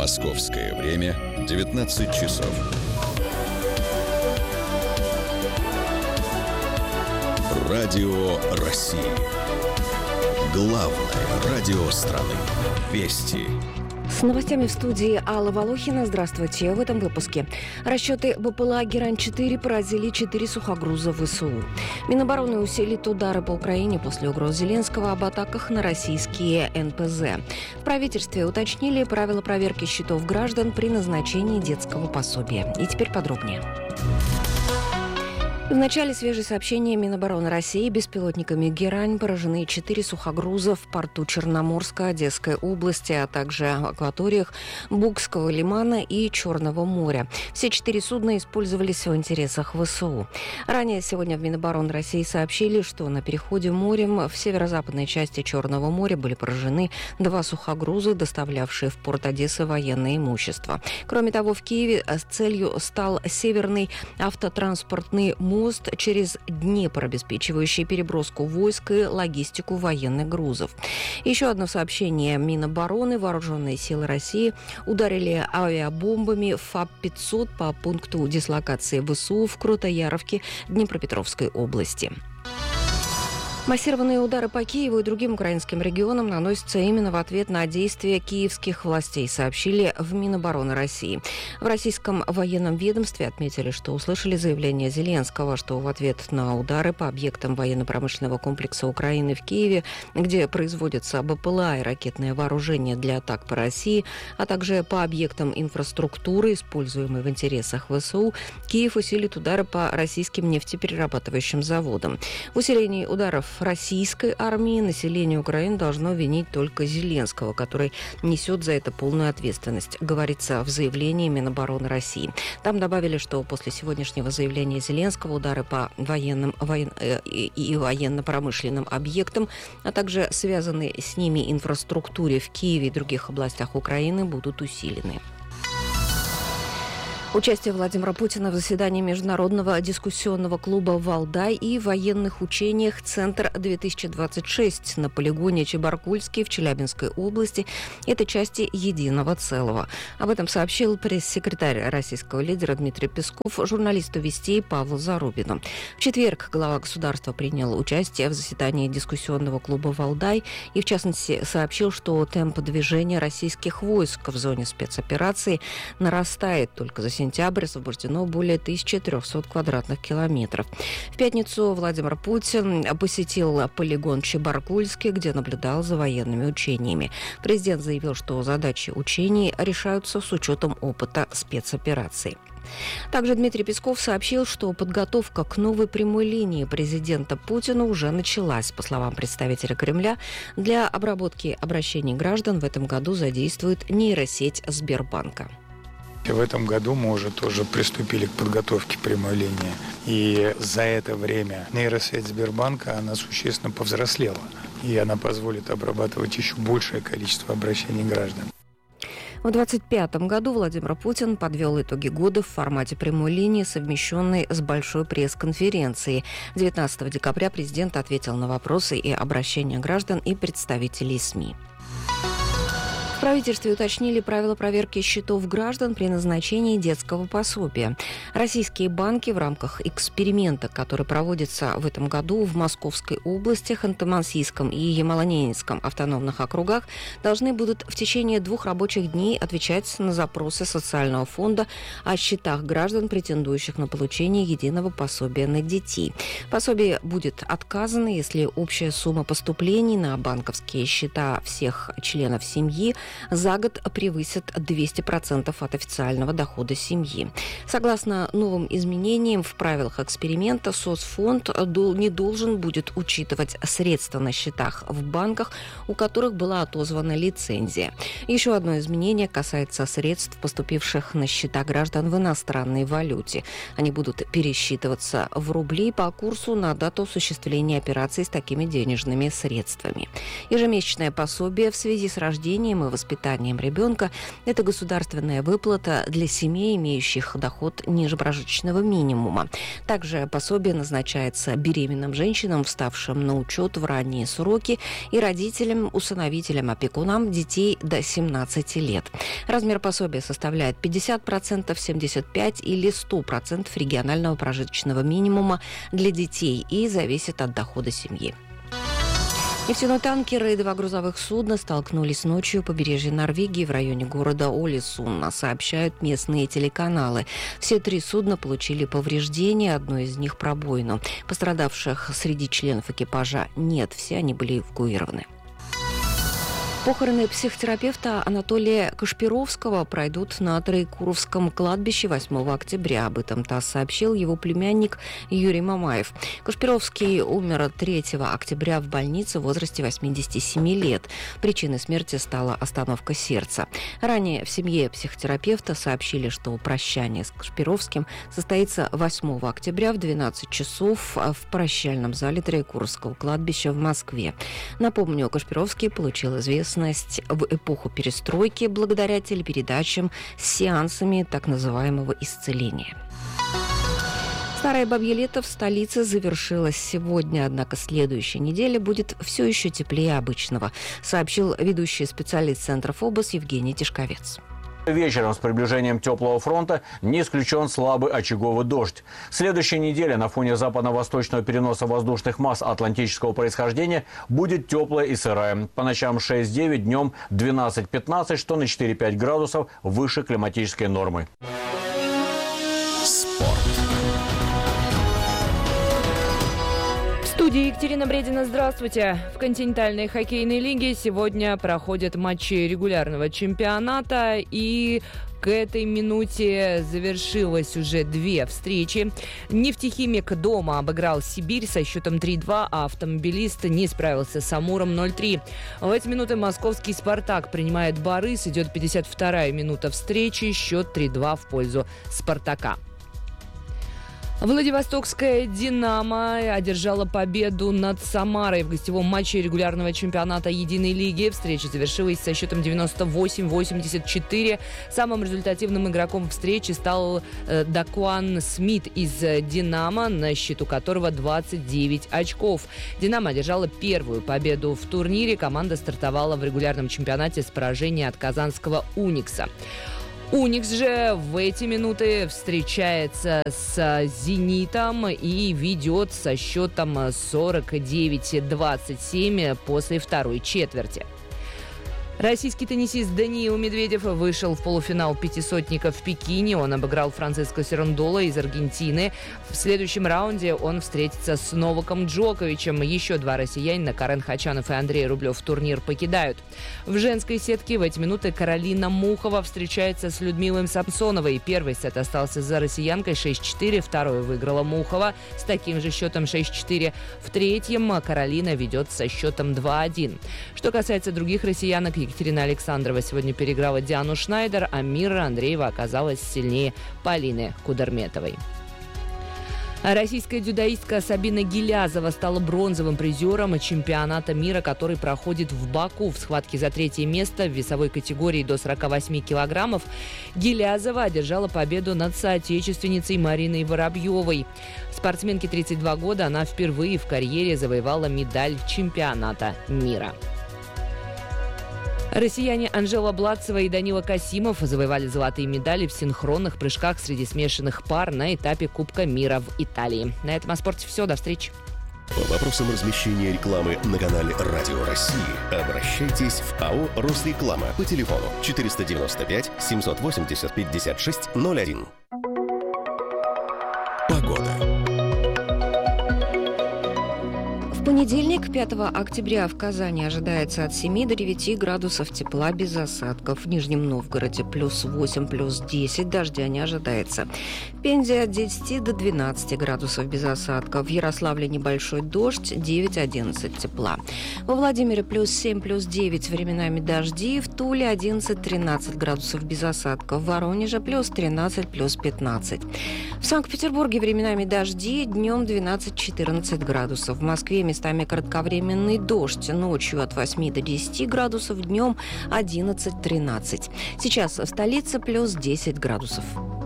Московское время 19 часов. Радио России. Главное радио страны. Вести. С новостями в студии Алла Волохина. Здравствуйте. В этом выпуске. Расчеты БПЛА «Герань-4» поразили 4 сухогруза ВСУ. Минобороны усилит удары по Украине после угроз Зеленского об атаках на российские НПЗ. В правительстве уточнили правила проверки счетов граждан при назначении детского пособия. И теперь подробнее. В начале свежее сообщение Минобороны России: беспилотниками «Герань» поражены 4 сухогруза в порту Черноморска Одесской области, а также в акваториях Букского лимана и Черного моря. Все 4 судна использовались в интересах ВСУ. Ранее сегодня в Минобороны России сообщили, что на переходе морем в северо-западной части Черного моря были поражены 2 сухогруза, доставлявшие в порт Одессы военное имущество. Кроме того, в Киеве целью стал северный автотранспортный мост через Днепр, обеспечивающий переброску войск и логистику военных грузов. Еще одно сообщение Минобороны: вооруженные силы России ударили авиабомбами ФАП-500 по пункту дислокации ВСУ в Крутояровке Днепропетровской области. Массированные удары по Киеву и другим украинским регионам наносятся именно в ответ на действия киевских властей, сообщили в Минобороны России. В российском военном ведомстве отметили, что услышали заявление Зеленского, что в ответ на удары по объектам военно-промышленного комплекса Украины в Киеве, где производятся БПЛА и ракетное вооружение для атак по России, а также по объектам инфраструктуры, используемой в интересах ВСУ, Киев усилит удары по российским нефтеперерабатывающим заводам. В усилении ударов российской армии население Украины должно винить только Зеленского, который несет за это полную ответственность, говорится в заявлении Минобороны России. Там добавили, что после сегодняшнего заявления Зеленского удары по и военно-промышленным объектам, а также связанной с ними инфраструктуре в Киеве и других областях Украины будут усилены. Участие Владимира Путина в заседании Международного дискуссионного клуба «Валдай» и военных учениях «Центр-2026» на полигоне Чебаркульский в Челябинской области – это части единого целого. Об этом сообщил пресс-секретарь российского лидера Дмитрий Песков журналисту «Вестей» Павлу Зарубину. В четверг глава государства принял участие в заседании дискуссионного клуба «Валдай» и, в частности, сообщил, что темп движения российских войск в зоне спецоперации нарастает. Только за сентябрь освобождено более 1300 квадратных километров. В пятницу Владимир Путин посетил полигон Чебаркульский, где наблюдал за военными учениями. Президент заявил, что задачи учений решаются с учетом опыта спецопераций. Также Дмитрий Песков сообщил, что подготовка к новой прямой линии президента Путина уже началась. По словам представителя Кремля, для обработки обращений граждан в этом году задействует нейросеть Сбербанка. В этом году мы уже тоже приступили к подготовке прямой линии. И за это время нейросеть Сбербанка, она существенно повзрослела. И она позволит обрабатывать еще большее количество обращений граждан. В 2025 году Владимир Путин подвел итоги года в формате прямой линии, совмещенной с большой пресс-конференцией. 19 декабря президент ответил на вопросы и обращения граждан и представителей СМИ. В правительстве уточнили правила проверки счетов граждан при назначении детского пособия. Российские банки в рамках эксперимента, который проводится в этом году в Московской области, Ханты-Мансийском и Ямало-Ненецком автономных округах, должны будут в течение 2 рабочих дней отвечать на запросы социального фонда о счетах граждан, претендующих на получение единого пособия на детей. Пособие будет отказано, если общая сумма поступлений на банковские счета всех членов семьи за год превысит 200% от официального дохода семьи. Согласно новым изменениям в правилах эксперимента, соцфонд не должен будет учитывать средства на счетах в банках, у которых была отозвана лицензия. Еще одно изменение касается средств, поступивших на счета граждан в иностранной валюте. Они будут пересчитываться в рубли по курсу на дату осуществления операций с такими денежными средствами. Ежемесячное пособие в связи с рождением и воспитанием ребенка. Это государственная выплата для семей, имеющих доход ниже прожиточного минимума. Также пособие назначается беременным женщинам, вставшим на учет в ранние сроки, и родителям, усыновителям, опекунам детей до 17 лет. Размер пособия составляет 50%, 75% или 100% регионального прожиточного минимума для детей и зависит от дохода семьи. Нефтяной танкер и 2 грузовых судна столкнулись ночью у побережья Норвегии в районе города Олесунна, сообщают местные телеканалы. Все 3 судна получили повреждения, одно из них пробоину. Пострадавших среди членов экипажа нет, все они были эвакуированы. Похороны психотерапевта Анатолия Кашпировского пройдут на Троекуровском кладбище 8 октября. Об этом ТАСС сообщил его племянник Юрий Мамаев. Кашпировский умер 3 октября в больнице в возрасте 87 лет. Причиной смерти стала остановка сердца. Ранее в семье психотерапевта сообщили, что прощание с Кашпировским состоится 8 октября в 12 часов в прощальном зале Троекуровского кладбища в Москве. Напомню, Кашпировский получил известность в эпоху перестройки благодаря телепередачам с сеансами так называемого исцеления. Старое бабье лето в столице завершилось сегодня, однако следующая неделя будет все еще теплее обычного, сообщил ведущий специалист Центра ФОБОС Евгений Тишковец. Вечером с приближением теплого фронта не исключен слабый очаговый дождь. Следующая неделя на фоне западно-восточного переноса воздушных масс атлантического происхождения будет теплая и сырая. По ночам 6-9, днем 12-15, что на 4-5 градусов выше климатической нормы. В студии Екатерина Бредина, здравствуйте. В континентальной хоккейной лиге сегодня проходят матчи регулярного чемпионата, и к этой минуте завершилось уже 2 встречи. Нефтехимик дома обыграл Сибирь со счетом 3-2, а автомобилист не справился с Амуром 0-3. В эти минуты московский «Спартак» принимает Борис. Идет 52-я минута встречи, счет 3-2 в пользу «Спартака». Владивостокская «Динамо» одержала победу над «Самарой» в гостевом матче регулярного чемпионата Единой лиги. Встреча завершилась со счетом 98-84. Самым результативным игроком встречи стал Дакуан Смит из «Динамо», на счету которого 29 очков. «Динамо» одержала первую победу в турнире. Команда стартовала в регулярном чемпионате с поражения от казанского «Уникса». «Уникс» же в эти минуты встречается с «Зенитом» и ведет со счетом 49-27 после второй четверти. Российский теннисист Даниил Медведев вышел в полуфинал пятисотника в Пекине. Он обыграл Франциско Серундола из Аргентины. В следующем раунде он встретится с Новаком Джоковичем. Еще 2 россиянина, Карен Хачанов и Андрей Рублев, турнир покидают. В женской сетке в эти минуты Каролина Мухова встречается с Людмилой Самсоновой. Первый сет остался за россиянкой 6-4, второй выиграла Мухова с таким же счетом 6-4. В третьем Каролина ведет со счетом 2-1. Что касается других россиянок, Екатерина Александрова сегодня переиграла Диану Шнайдер, а Мира Андреева оказалась сильнее Полины Кудерметовой. Российская дзюдоистка Сабина Гилязова стала бронзовым призером чемпионата мира, который проходит в Баку. В схватке за 3-е место в весовой категории до 48 килограммов Гилязова одержала победу над соотечественницей Мариной Воробьевой. Спортсменке 32 года, она впервые в карьере завоевала медаль чемпионата мира. Россияне Анжела Бладцева и Данила Касимов завоевали золотые медали в синхронных прыжках среди смешанных пар на этапе Кубка мира в Италии. На этом о спорте все. До встречи. По вопросам размещения рекламы на канале «Радио России» обращайтесь в АО «Росреклама» по телефону 495 780 56 01. Погода. В понедельник, 5 октября, в Казани ожидается от 7 до 9 градусов тепла без осадков. В Нижнем Новгороде +8, +10, дождя не ожидается. В Пензе от 10 до 12 градусов без осадков. В Ярославле небольшой дождь, 9-11 тепла. Во Владимире +7, +9, временами дожди. В Туле 11-13 градусов без осадков. В Воронеже +13, +15. В Санкт-Петербурге временами дожди, днем 12-14 градусов. В Москве местами кратковременный дождь. Ночью от 8 до 10 градусов, днем 11-13. Сейчас в столице плюс 10 градусов.